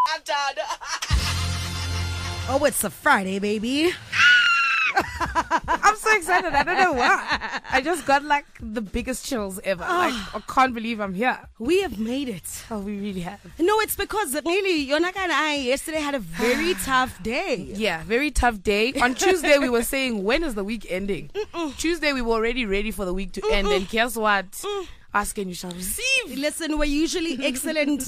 Oh, it's a Friday, baby. I'm so excited. I don't know why. I just got like the biggest chills ever. Like, I can't believe I'm here. We have made it. Oh, we really have. No, it's because really, Yonaka and I yesterday had a very tough day. Yeah, very tough day. On Tuesday, we were saying, when is the week ending? Tuesday, we were already ready for the week to end. And guess what? Ask and you shall receive. Listen, we're usually excellent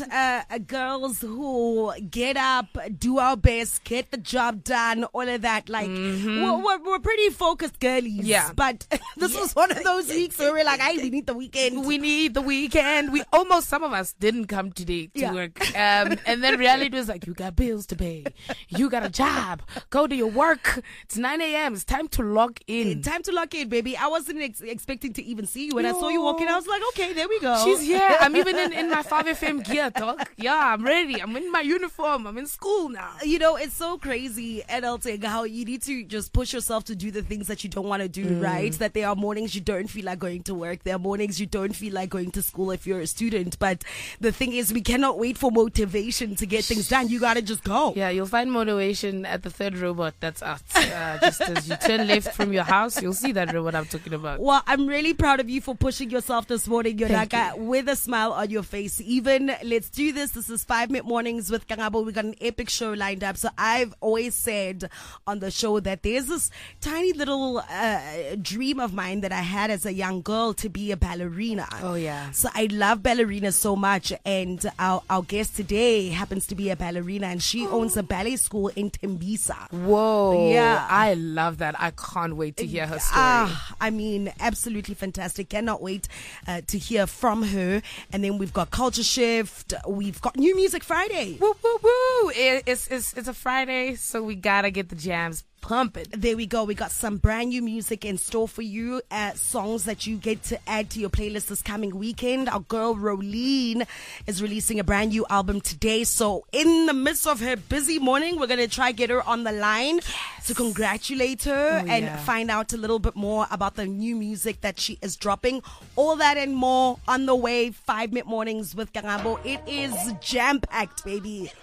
girls who get up, do our best, get the job done, all of that. Like, we're pretty focused girlies. Yeah. But this was one of those weeks where we're like, hey, we need the weekend. We need the weekend. Some of us didn't come today to work. And then reality was like, you got bills to pay. You got a job. Go to your work. It's 9 a.m. It's time to log in. Time to log in, baby. I wasn't expecting to even see you. When I saw you walking, I was like, okay, there we go. She's here. I'm even in my 5FM gear, dog. Yeah, I'm ready. I'm in my uniform. I'm in school now. You know, it's so crazy, adulting, how you need to just push yourself to do the things that you don't want to do, right? That there are mornings you don't feel like going to work. There are mornings you don't feel like going to school if you're a student. But the thing is, we cannot wait for motivation to get things done. You got to just go. Yeah, you'll find motivation at the third robot that's out. Just as you turn left from your house, you'll see that robot I'm talking about. Well, I'm really proud of you for pushing yourself this morning, Yonaka, with a smile on your face. Even, let's do this. This is 5 Minute Mornings with Kangabo. We got an epic show lined up. So I've always said on the show that there's this tiny little dream of mine that I had as a young girl to be a ballerina. Oh, yeah. So I love ballerinas so much. And our guest today happens to be a ballerina, and she owns a ballet school in Tembisa. Whoa. Yeah. I love that. I can't wait to hear her story. I mean, absolutely fantastic. Cannot wait to hear from her. And then we've got Culture Shift. We've got New Music Friday. Woo, woo, woo. It's a Friday, so we gotta get the jams pumping. There we go. We got some brand new music in store for you. Songs that you get to add to your playlist this coming weekend. Our girl Rolene is releasing a brand new album today. So in the midst of her busy morning, we're going to try get her on the line to congratulate her and find out a little bit more about the new music that she is dropping. All that and more on the way. 5 Minute Mornings with Kangabo. It is jam-packed, baby.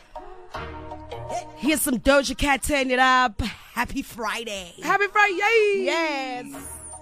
Here's some Doja Cat. Turn it up. Happy Friday. Happy Friday. Yes.